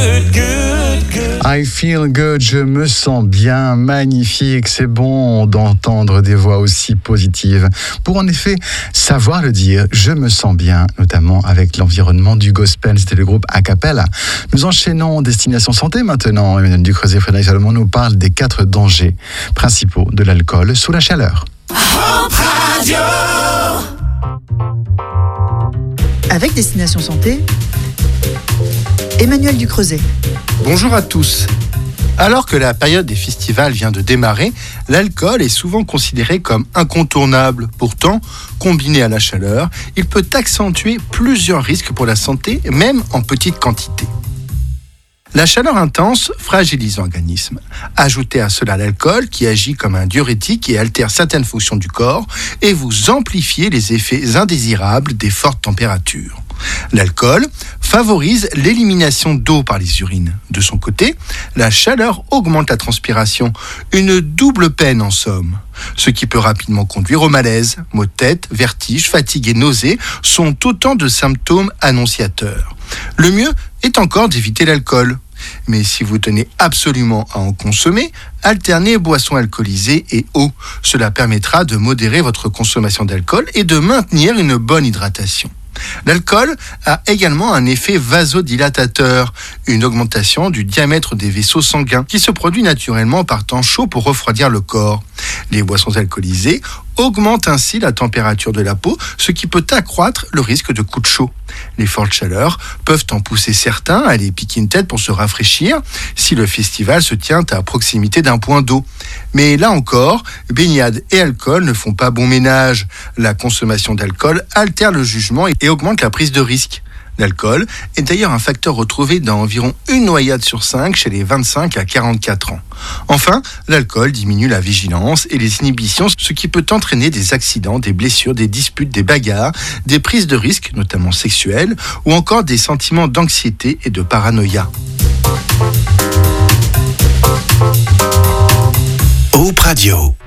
I feel good, je me sens bien, magnifique, c'est bon d'entendre des voix aussi positives. Pour en effet savoir le dire, je me sens bien, notamment avec l'environnement du gospel, c'était le groupe A Cappella. Nous enchaînons Destination Santé maintenant. Emmanuel Ducreuset, Frédéric Salomon nous parle des 4 dangers principaux de l'alcool sous la chaleur. Avec Destination Santé, Emmanuel Ducreuset. Bonjour à tous. Alors que la période des festivals vient de démarrer, l'alcool est souvent considéré comme incontournable. Pourtant, combiné à la chaleur, il peut accentuer plusieurs risques pour la santé, même en petite quantité. La chaleur intense fragilise l'organisme. Ajoutez à cela l'alcool qui agit comme un diurétique et altère certaines fonctions du corps et vous amplifiez les effets indésirables des fortes températures. L'alcool favorise l'élimination d'eau par les urines. De son côté, la chaleur augmente la transpiration, une double peine en somme. Ce qui peut rapidement conduire au malaise. Maux de tête, vertiges, fatigue et nausées sont autant de symptômes annonciateurs. Le mieux est encore d'éviter l'alcool. Mais si vous tenez absolument à en consommer, alternez boissons alcoolisées et eau. Cela permettra de modérer votre consommation d'alcool et de maintenir une bonne hydratation. L'alcool a également un effet vasodilatateur, une augmentation du diamètre des vaisseaux sanguins qui se produit naturellement par temps chaud pour refroidir le corps. Les boissons alcoolisées augmentent ainsi la température de la peau, ce qui peut accroître le risque de coups de chaud. Les fortes chaleurs peuvent en pousser certains à aller piquer une tête pour se rafraîchir si le festival se tient à proximité d'un point d'eau. Mais là encore, baignade et alcool ne font pas bon ménage. La consommation d'alcool altère le jugement et augmente la prise de risque. L'alcool est d'ailleurs un facteur retrouvé dans environ 1 noyade sur 5 chez les 25 à 44 ans. Enfin, l'alcool diminue la vigilance et les inhibitions, ce qui peut entraîner des accidents, des blessures, des disputes, des bagarres, des prises de risques, notamment sexuelles, ou encore des sentiments d'anxiété et de paranoïa. Hope Radio.